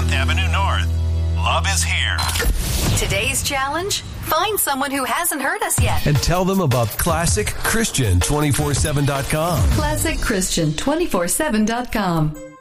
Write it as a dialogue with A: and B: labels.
A: 10th Avenue North. Love is here.
B: Today's challenge? Find someone who hasn't heard us yet.
C: And tell them about ClassicChristian247.com.
B: ClassicChristian247.com.